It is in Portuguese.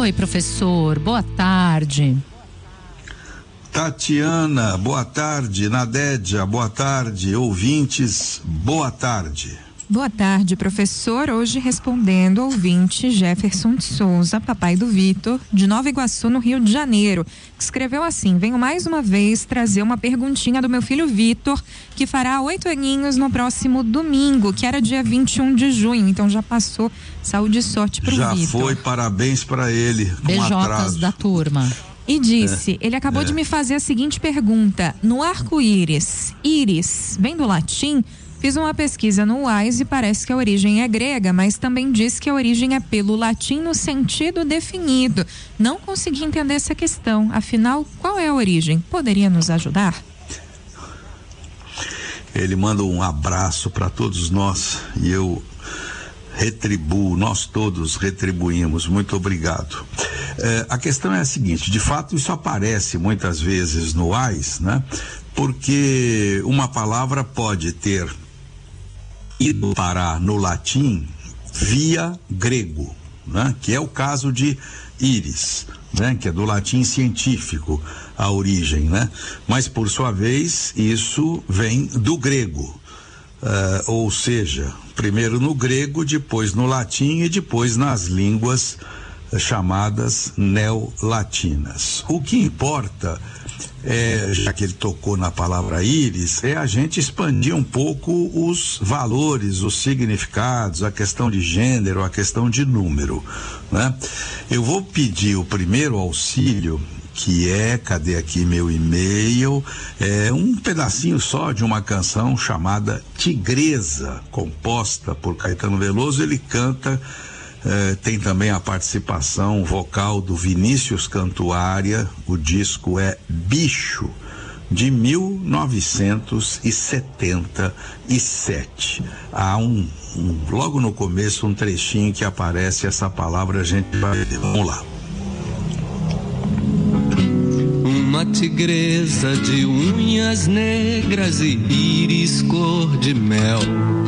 Oi, professor, boa tarde. Tatiana, boa tarde. Nadédia, boa tarde. Ouvintes, boa tarde. Boa tarde, professor. Hoje respondendo ao ouvinte Jefferson de Souza, papai do Vitor, de Nova Iguaçu, no Rio de Janeiro, que escreveu assim: venho mais uma vez trazer uma perguntinha do meu filho Vitor, que fará 8 aninhos no próximo domingo, que era dia 21 de junho, então já passou. Saúde e sorte pro Vitor. Já foi, parabéns para ele. Beijotas da turma. E disse, ele acabou de me fazer a seguinte pergunta: no arco-íris, íris, vem do latim? Fiz uma pesquisa no UAS e parece que a origem é grega, mas também diz que a origem é pelo latim no sentido definido. Não consegui entender essa questão. Afinal, qual é a origem? Poderia nos ajudar? Ele manda um abraço para todos nós e eu retribuo, nós todos retribuímos. Muito obrigado. A questão é a seguinte: de fato isso aparece muitas vezes no UAS, né? Porque uma palavra pode ter ido parar no latim via grego, né? Que é o caso de íris, né? Que é do latim científico a origem, né? Mas por sua vez isso vem do grego, ou seja, primeiro no grego, depois no latim e depois nas línguas chamadas neolatinas. O que importa já que ele tocou na palavra íris, é a gente expandir um pouco os valores, os significados, a questão de gênero, a questão de número, né? Eu vou pedir o primeiro auxílio, que cadê aqui meu e-mail, um pedacinho só de uma canção chamada Tigresa, composta por Caetano Veloso. Ele canta, tem também a participação vocal do Vinícius Cantuária. O disco é Bicho, de 1977. Há logo no começo um trechinho que aparece essa palavra, a gente vai ver. Vamos lá. Uma tigresa de unhas negras e íris cor de mel,